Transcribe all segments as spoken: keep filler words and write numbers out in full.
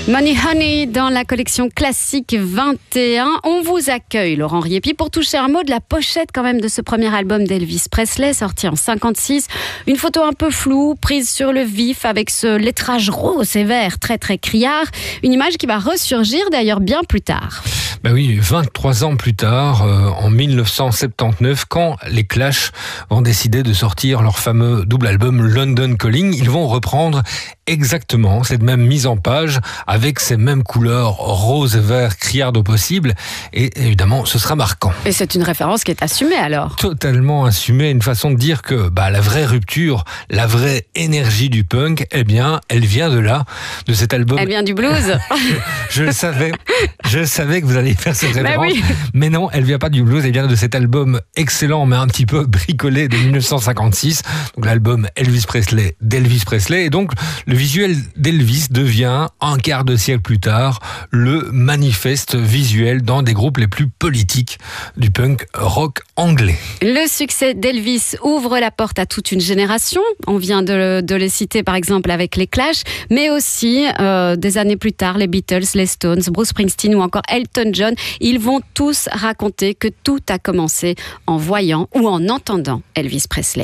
Money Honey dans la collection Classique vingt et un. On vous accueille, Laurent Riepi, pour toucher un mot de la pochette quand même de ce premier album d'Elvis Presley, sorti en cinquante-six. Une photo un peu floue, prise sur le vif avec ce lettrage rose et vert très très criard. Une image qui va ressurgir d'ailleurs bien plus tard. Ben oui, vingt-trois ans plus tard, euh, en mille neuf cent soixante-dix-neuf, quand les Clash vont décider de sortir leur fameux double album London Calling, ils vont reprendre exactement cette même mise en page avec ces mêmes couleurs rose et vert criardes au possible, et évidemment ce sera marquant. Et c'est une référence qui est assumée alors. Totalement assumée, une façon de dire que bah, la vraie rupture, la vraie énergie du punk, eh bien elle vient de là, de cet album. Elle vient du blues. Je le savais, je savais que vous alliez faire cette référence, oui. Mais non, elle vient pas du blues, elle vient de cet album excellent mais un petit peu bricolé de mille neuf cent cinquante-six, donc l'album Elvis Presley d'Elvis Presley, et donc le visuel d'Elvis devient, un quart de siècle plus tard, le manifeste visuel d'un des groupes les plus politiques du punk rock anglais. Le succès d'Elvis ouvre la porte à toute une génération. On vient de, de les citer par exemple avec les Clash, mais aussi euh, des années plus tard, les Beatles, les Stones, Bruce Springsteen ou encore Elton John. Ils vont tous raconter que tout a commencé en voyant ou en entendant Elvis Presley.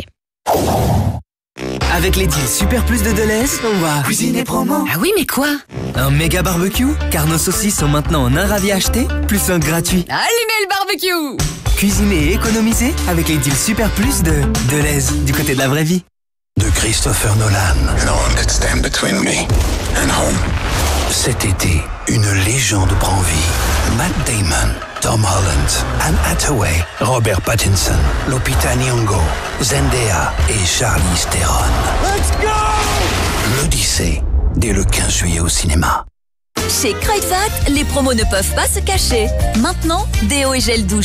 Avec les deals Super Plus de Deleuze, on va cuisiner promo. Ah oui, mais quoi? Un méga barbecue, car nos saucisses sont maintenant en un ravi acheté, plus un gratuit. Allumez le barbecue! Cuisiner et économiser avec les deals Super Plus de Deleuze, du côté de la vraie vie. De Christopher Nolan. No one could stand between me and home. Cet été, une légende prend vie. Matt Damon, Tom Holland, Anne Hathaway, Robert Pattinson, Lupita Nyong'o, Zendaya et Charlize Theron. Let's go! L'Odyssée, dès le quinze juillet au cinéma. Chez Kruidvat, les promos ne peuvent pas se cacher. Maintenant, déo et gel douche